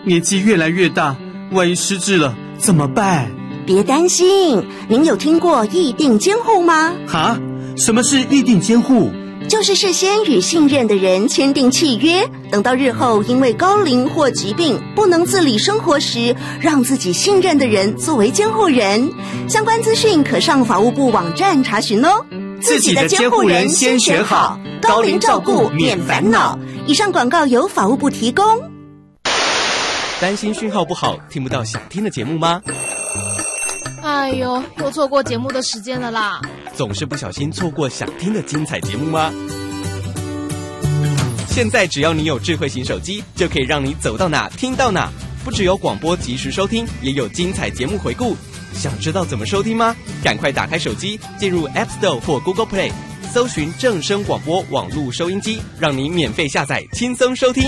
年纪越来越大，万一失智了怎么办？ 别担心，您有听过议定监护吗？ 哈？什么是议定监护？ 就是事先与信任的人签订契约，等到日后因为高龄或疾病不能自理生活时，让自己信任的人作为监护人。相关资讯可上法务部网站查询哦。 自己的监护人先选好，高龄照顾免烦恼。 以上广告由法务部提供。 担心讯号不好，听不到想听的节目吗？ 哎呦，又错过节目的时间了啦！ 总是不小心错过想听的精彩节目吗？现在只要你有智慧型手机，就可以让你走到哪听到哪。不只有广播及时收听，也有精彩节目回顾。想知道怎么收听吗？赶快打开手机，进入 App Store 或 Google Play， 搜寻正声广播网络收音机，让你免费下载，轻松收听。